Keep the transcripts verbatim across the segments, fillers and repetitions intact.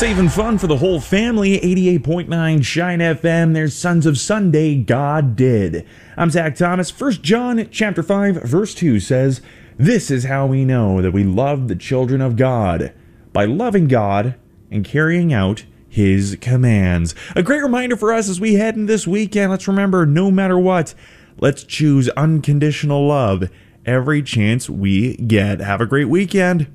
Saving fun for the whole family. eighty-eight point nine Shine F M. There's Sons of Sunday, God Did. I'm Zach Thomas. First John chapter five, verse two says, "This is how we know that we love the children of God, by loving God and carrying out His commands." A great reminder for us as we head into this weekend. Let's remember, no matter what, let's choose unconditional love every chance we get. Have a great weekend.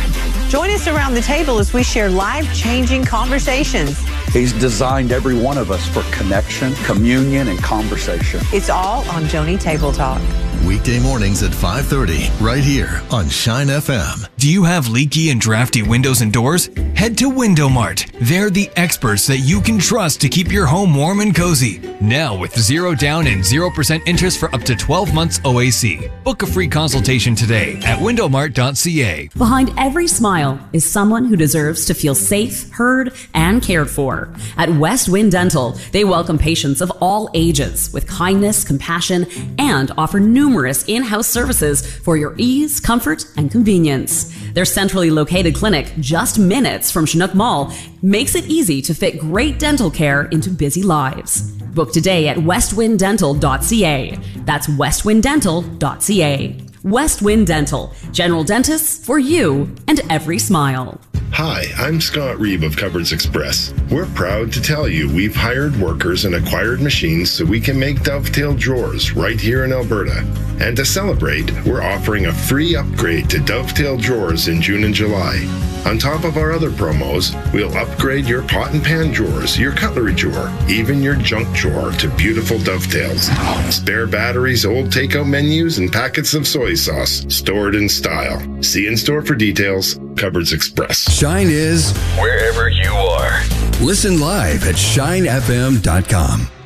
Join us around the table as we share life-changing conversations. He's designed every one of us for connection, communion, and conversation. It's all on Joni Table Talk. Weekday mornings at five thirty, right here on Shine F M. Do you have leaky and drafty windows and doors? Head to Window Mart. They're the experts that you can trust to keep your home warm and cozy. Now with zero down and zero percent interest for up to twelve months O A C. Book a free consultation today at window mart dot c a. Behind every smile is someone who deserves to feel safe, heard, and cared for. At West Wind Dental, they welcome patients of all ages with kindness, compassion, and offer numerous in-house services for your ease, comfort, and convenience. Their centrally located clinic, just minutes from Chinook Mall, makes it easy to fit great dental care into busy lives. Book today at west wind dental dot c a. That's west wind dental dot c a. West Wind Dental, general dentists for you and every smile. Hi, I'm Scott Reeve of Cupboards Express. We're proud to tell you we've hired workers and acquired machines so we can make dovetail drawers right here in Alberta. And to celebrate, we're offering a free upgrade to dovetail drawers in June and July. On top of our other promos, we'll upgrade your pot and pan drawers, your cutlery drawer, even your junk drawer to beautiful dovetails. Spare batteries, old takeout menus, and packets of soy sauce stored in style. See in store for details. Cupboards Express. Shine is wherever you are. Listen live at shine f m dot com.